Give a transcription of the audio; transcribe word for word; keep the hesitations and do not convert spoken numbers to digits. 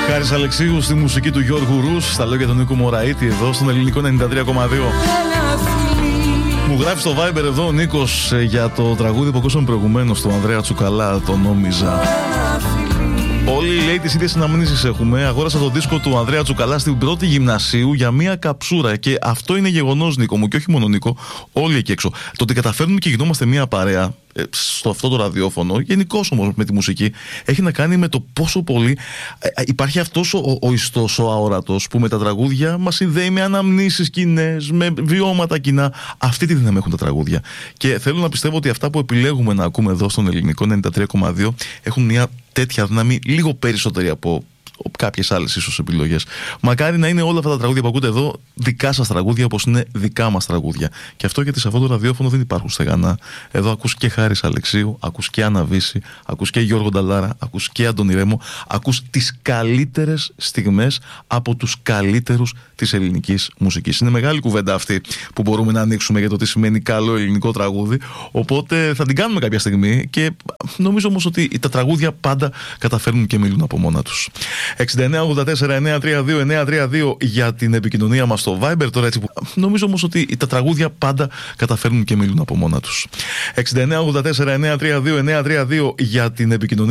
Χάρης Αλεξίου στη μουσική του Γιώργου Ρους, στα λόγια του Νίκου Μωραήτη εδώ στον Ελληνικό ενενήντα τρία κόμμα δύο. Μου γράφει στο Viber εδώ ο Νίκος για το τραγούδι που ακούσαμε προηγουμένως του Ανδρέα Τσουκαλά, το νόμιζα. Όλοι λέει τις ίδιες αναμνήσεις έχουμε. Αγόρασα το δίσκο του Ανδρέα Τσουκαλά στην πρώτη γυμνασίου για μία καψούρα. Και αυτό είναι γεγονός, Νίκο μου, και όχι μόνο Νίκο, όλοι εκεί έξω. Το ότι καταφέρνουμε και γινόμαστε μία παρέα ε, στο αυτό το ραδιόφωνο, γενικώς όμως με τη μουσική, έχει να κάνει με το πόσο πολύ ε, υπάρχει αυτός ο, ο ιστός, ο αόρατος, που με τα τραγούδια μας συνδέει με αναμνήσεις κοινές, με βιώματα κοινά. Αυτή τη δύναμη έχουν τα τραγούδια. Και θέλω να πιστεύω ότι αυτά που επιλέγουμε να ακούμε εδώ στον Ελληνικό ενενήντα τρία κόμμα δύο έχουν μια τέτοια δύναμη, λίγο περισσότερη από κάποιες άλλες ίσως επιλογές. Μακάρι να είναι όλα αυτά τα τραγούδια που ακούτε εδώ δικά σας τραγούδια, όπως είναι δικά μας τραγούδια. Και αυτό γιατί σε αυτό το ραδιόφωνο δεν υπάρχουν στεγανά. Εδώ ακούς και Χάρης Αλεξίου, ακούς και Άννα Βύση, ακούς και Γιώργο Νταλάρα, ακούς και Αντώνη Ρέμο, ακούς τις καλύτερες στιγμές από τους καλύτερους της ελληνικής μουσικής. Είναι μεγάλη κουβέντα αυτή που μπορούμε να ανοίξουμε για το τι σημαίνει καλό ελληνικό τραγούδι. Οπότε θα την κάνουμε κάποια στιγμή και νομίζω όμως ότι τα τραγούδια πάντα καταφέρνουν και μιλούν από μόνα τους. εξήντα εννέα ογδόντα τέσσερα εννιακόσια τριάντα δύο εννιακόσια τριάντα δύο για την επικοινωνία μας στο Viber. Τώρα έτσι που νομίζω όμως ότι τα τραγούδια πάντα καταφέρνουν και μιλούν από μόνα τους. εξήντα εννέα ογδόντα τέσσερα εννιακόσια τριάντα δύο εννιακόσια τριάντα δύο για την επικοινωνία.